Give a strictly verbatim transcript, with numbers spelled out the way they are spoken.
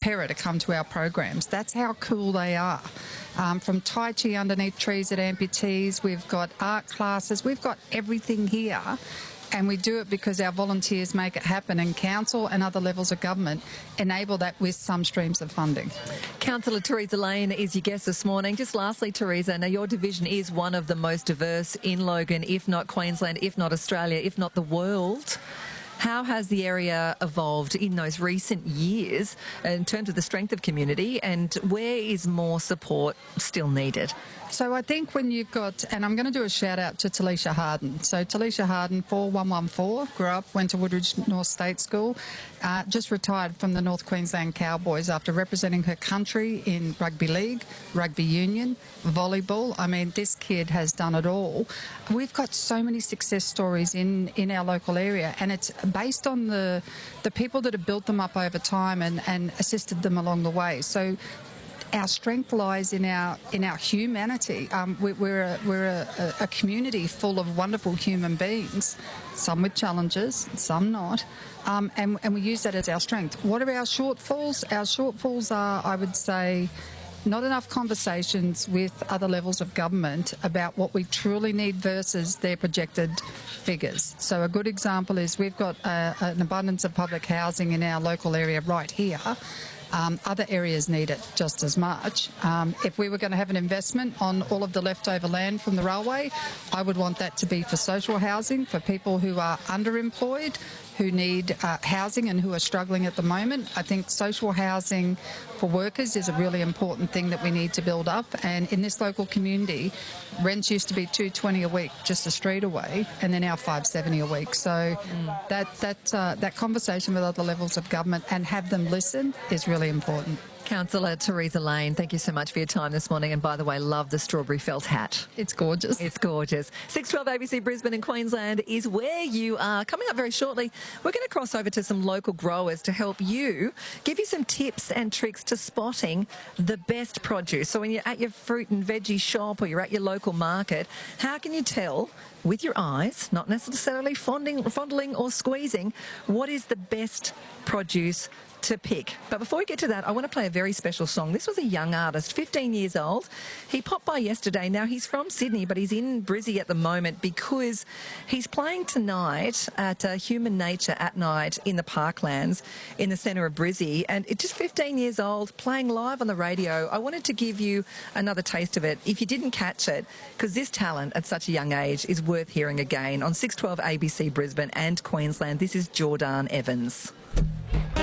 para to come to our programs. That's how cool they are. Um, from Tai Chi underneath trees at amputees, we've got art classes, we've got everything here. And we do it because our volunteers make it happen, and council and other levels of government enable that with some streams of funding. Councillor Theresa Lane is your guest this morning. Just lastly, Theresa, now your division is one of the most diverse in Logan, if not Queensland, if not Australia, if not the world. How has the area evolved in those recent years in terms of the strength of community, and where is more support still needed? So I think when you've got, and I'm going to do a shout out to Talisha Harden. So Talisha Harden, four one one four, grew up, went to Woodridge North State School, uh, just retired from the North Queensland Cowboys after representing her country in rugby league, rugby union, volleyball. I mean, this kid has done it all. We've got so many success stories in, in our local area, and it's based on the the people that have built them up over time and, and assisted them along the way. So our strength lies in our in our humanity. Um, we, we're a, we're a, a community full of wonderful human beings, some with challenges, some not, um, and, and we use that as our strength. What are our shortfalls? Our shortfalls are, I would say, not enough conversations with other levels of government about what we truly need versus their projected figures. So a good example is we've got uh, an abundance of public housing in our local area right here. Um, other areas need it just as much. Um, if we were going to have an investment on all of the leftover land from the railway, I would want that to be for social housing, for people who are underemployed, who need uh, housing and who are struggling at the moment. I think social housing for workers is a really important thing that we need to build up. And in this local community, rents used to be two twenty a week, just a street away, and they're now five seventy a week. So mm. that that uh, that conversation with other levels of government and have them listen is really important. Councillor Theresa Lane, thank you so much for your time this morning. And by the way, love the strawberry felt hat. It's gorgeous. It's gorgeous. six twelve A B C Brisbane and Queensland is where you are. Coming up very shortly, we're going to cross over to some local growers to help you, give you some tips and tricks to spotting the best produce. So when you're at your fruit and veggie shop or you're at your local market, how can you tell with your eyes, not necessarily fondling, fondling or squeezing, what is the best produce to pick? But before we get to that, I want to play a very special song. This was a young artist, fifteen years old. He popped by yesterday. Now, he's from Sydney, but he's in Brizzy at the moment because he's playing tonight at uh, Human Nature at Night in the Parklands in the centre of Brizzy. And it's just fifteen years old, playing live on the radio. I wanted to give you another taste of it, if you didn't catch it, because this talent at such a young age is worth hearing again. On six twelve A B C Brisbane and Queensland, this is Jordan Evans.